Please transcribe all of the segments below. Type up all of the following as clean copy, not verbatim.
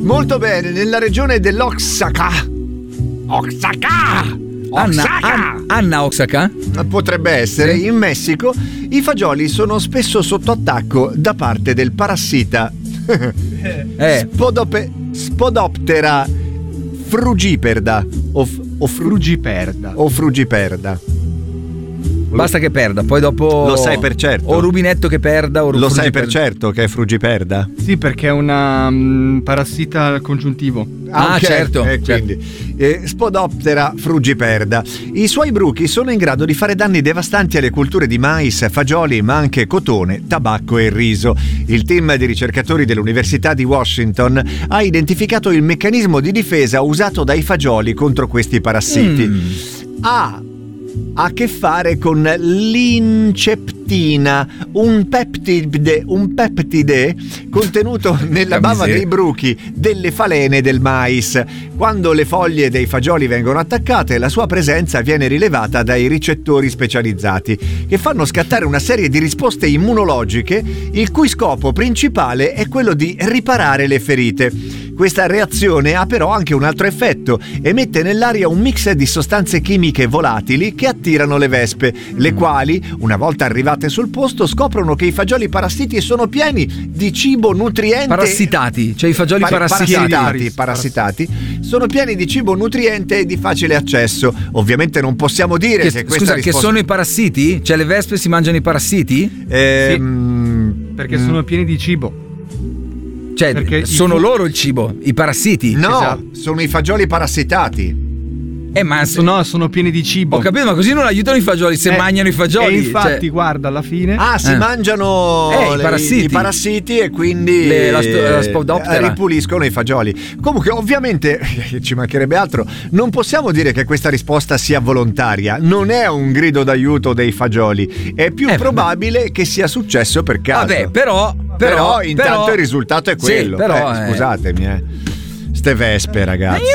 Molto bene, nella regione dell'Oaxaca. Anna Oaxaca? Potrebbe essere. In Messico i fagioli sono spesso sotto attacco da parte del parassita Spodoptera frugiperda o frugiperda. Basta che perda, poi dopo lo sai per certo. O rubinetto che perda o lo sai per certo che è frugiperda? Sì, perché è una parassita al congiuntivo. Okay. Certo. Quindi Spodoptera frugiperda. I suoi bruchi sono in grado di fare danni devastanti alle culture di mais, fagioli, ma anche cotone, tabacco e riso. Il team di ricercatori dell'Università di Washington ha identificato il meccanismo di difesa usato dai fagioli contro questi parassiti. Ha a che fare con l'inceptina, un peptide contenuto nella bava dei bruchi delle falene del mais. Quando le foglie dei fagioli vengono attaccate, la sua presenza viene rilevata dai ricettori specializzati che fanno scattare una serie di risposte immunologiche, il cui scopo principale è quello di riparare le ferite. Questa reazione ha però anche un altro effetto: emette nell'aria un mix di sostanze chimiche volatili che attirano le vespe, le quali, una volta arrivate sul posto, scoprono che i fagioli parassiti sono pieni di cibo nutriente. Parassitati, cioè i fagioli parassitati sono pieni di cibo nutriente e di facile accesso. Ovviamente non possiamo dire che questa che sono i parassiti? Cioè le vespe si mangiano i parassiti? Sì, perché sono pieni di cibo. Cioè, perché sono loro il cibo, i parassiti? No, esatto. Sono i fagioli parassitati. Ma sono pieni di cibo. Ho capito, ma così non aiutano i fagioli se mangiano i fagioli. E infatti, guarda, alla fine si mangiano i parassiti e quindi la Spodoptera ripuliscono i fagioli. Comunque, ovviamente, ci mancherebbe altro, non possiamo dire che questa risposta sia volontaria. Non è un grido d'aiuto dei fagioli. È più probabile che sia successo per caso. Vabbè, però intanto il risultato è quello. Sì, però, scusatemi, ste vespe, ragazzi.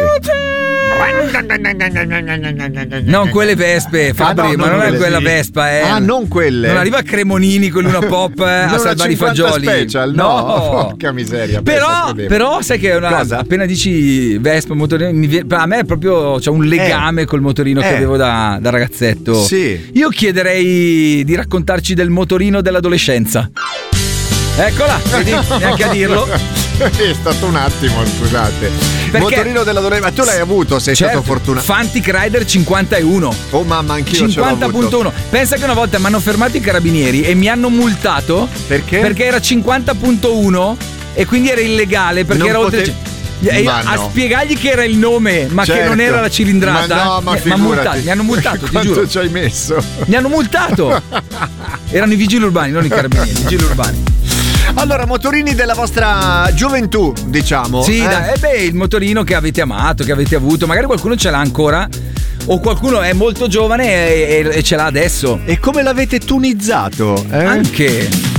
Non quelle vespe, Fabri, ma non è quella vespa, non quelle. Non arriva Cremonini con Luna Pop a salvare i fagioli. Special, no. Porca miseria. Però sai che appena dici vespa, motorino, a me proprio c'è un legame col motorino che avevo da ragazzetto. Sì. Io chiederei di raccontarci del motorino dell'adolescenza. Eccola, vedi, neanche a dirlo. È stato un attimo, scusate. Perché? Motorino dell'adolescenza, ma tu l'hai avuto, sei stato fortunato. Fantic Rider 51. Oh mamma, anch'io 50.1. Pensa che una volta mi hanno fermato i carabinieri e mi hanno multato. Perché? Perché era 50.1 e quindi era illegale perché era oltre. A spiegargli che era il nome, ma che non era la cilindrata. Ma mi hanno multato, ti giuro. Quanto ci hai messo? Mi hanno multato. Erano i vigili urbani, non i carabinieri, i vigili urbani. Allora, motorini della vostra gioventù, diciamo. Sì, il motorino che avete amato, che avete avuto. Magari qualcuno ce l'ha ancora, o qualcuno è molto giovane e ce l'ha adesso. E come l'avete tunizzato? Anche.